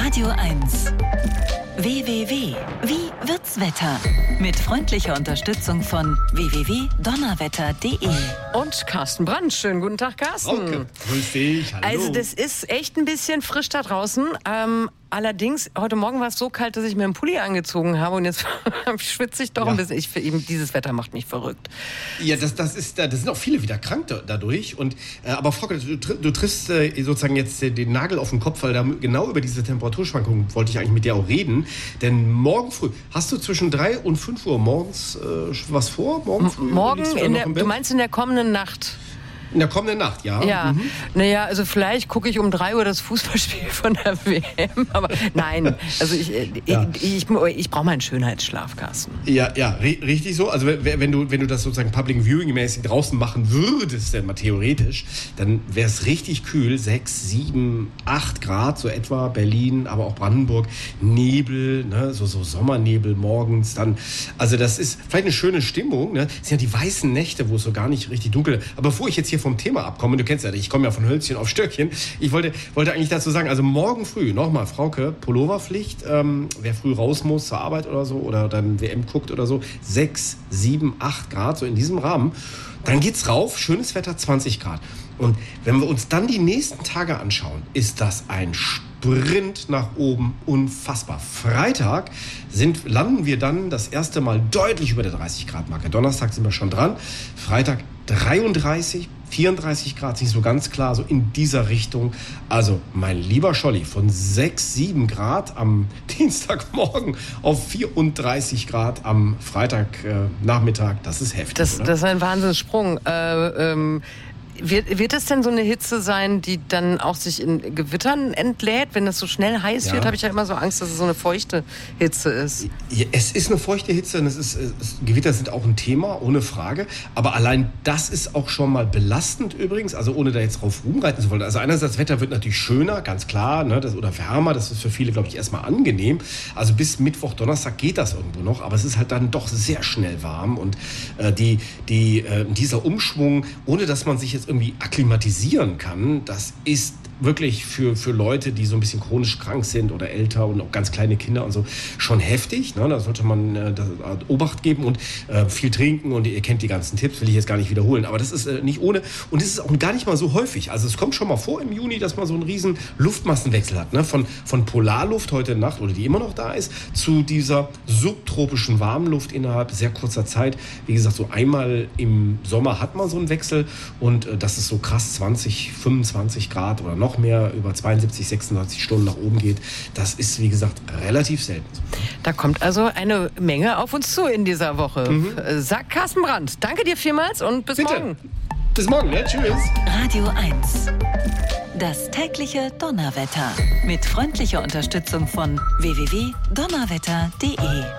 Radio 1. www. Wie wird's Wetter? Mit freundlicher Unterstützung von www.donnerwetter.de. Und Carsten Brandt. Schönen guten Tag, Carsten. Okay. Grüß dich. Hallo. Also das ist echt ein bisschen frisch da draußen. Allerdings, heute Morgen war es so kalt, dass ich mir einen Pulli angezogen habe und jetzt schwitze ich doch ein bisschen. Eben dieses Wetter macht mich verrückt. Ja, das sind auch viele wieder krank dadurch. Aber Frauke, du triffst sozusagen jetzt den Nagel auf den Kopf, weil da genau über diese Temperaturschwankungen wollte ich eigentlich mit dir auch reden. Denn morgen früh, hast du zwischen 3 und 5 Uhr morgens was vor? Morgen früh? Du meinst in der kommenden Nacht? In der kommenden Nacht, ja. Ja, naja, also vielleicht gucke ich um 3 Uhr das Fußballspiel von der WM, aber nein, also ich brauche meinen Schönheitsschlaf, Carsten. Ja, richtig so. Also wenn du das sozusagen Public Viewing-mäßig draußen machen würdest, denn mal theoretisch, dann wäre es richtig kühl, 6, 7, 8 Grad, so etwa, Berlin, aber auch Brandenburg, Nebel, ne, so Sommernebel morgens dann. Also das ist vielleicht eine schöne Stimmung, ne? Das sind ja die weißen Nächte, wo es so gar nicht richtig dunkel ist. Aber bevor ich jetzt hier vom Thema abkomme, du kennst ja, ich komme ja von Hölzchen auf Stöckchen, ich wollte eigentlich dazu sagen, also morgen früh, nochmal, Frauke, Pulloverpflicht, wer früh raus muss zur Arbeit oder so, oder dann WM guckt oder so, 6, 7, 8 Grad, so in diesem Rahmen, dann geht's rauf, schönes Wetter, 20 Grad. Und wenn wir uns dann die nächsten Tage anschauen, ist das ein Sprint nach oben, unfassbar. Freitag landen wir dann das erste Mal deutlich über der 30-Grad-Marke. Donnerstag sind wir schon dran. Freitag 33, 34 Grad, nicht so ganz klar, so in dieser Richtung. Also, mein lieber Scholli, von 6, 7 Grad am Dienstagmorgen auf 34 Grad am Freitagnachmittag, das ist heftig, das ist ein Wahnsinnssprung. Wird es denn so eine Hitze sein, die dann auch sich in Gewittern entlädt? Wenn das so schnell heiß wird, habe ich ja immer so Angst, dass es so eine feuchte Hitze ist. Ja, es ist eine feuchte Hitze und Gewitter sind auch ein Thema, ohne Frage. Aber allein das ist auch schon mal belastend übrigens, also ohne da jetzt drauf rumreiten zu wollen. Also einerseits, das Wetter wird natürlich schöner, ganz klar, ne, oder wärmer, das ist für viele, glaube ich, erstmal angenehm. Also bis Mittwoch, Donnerstag geht das irgendwo noch, aber es ist halt dann doch sehr schnell warm. Und dieser Umschwung, ohne dass man sich jetzt irgendwie akklimatisieren kann, das ist wirklich für Leute, die so ein bisschen chronisch krank sind oder älter und auch ganz kleine Kinder und so, schon heftig. Ne? Da sollte man Obacht geben und viel trinken und ihr kennt die ganzen Tipps, will ich jetzt gar nicht wiederholen. Aber das ist nicht ohne und es ist auch gar nicht mal so häufig. Also es kommt schon mal vor im Juni, dass man so einen riesen Luftmassenwechsel hat. Ne? Von Polarluft heute Nacht oder die immer noch da ist, zu dieser subtropischen Warmluft innerhalb sehr kurzer Zeit. Wie gesagt, so einmal im Sommer hat man so einen Wechsel und das ist so krass 20, 25 Grad oder noch mehr über 72, 96 Stunden nach oben geht. Das ist, wie gesagt, relativ selten. Da kommt also eine Menge auf uns zu in dieser Woche. Sagt Carsten Brandt. Danke dir vielmals und bis morgen. Bis morgen, ja, tschüss. Radio 1. Das tägliche Donnerwetter. Mit freundlicher Unterstützung von www.donnerwetter.de.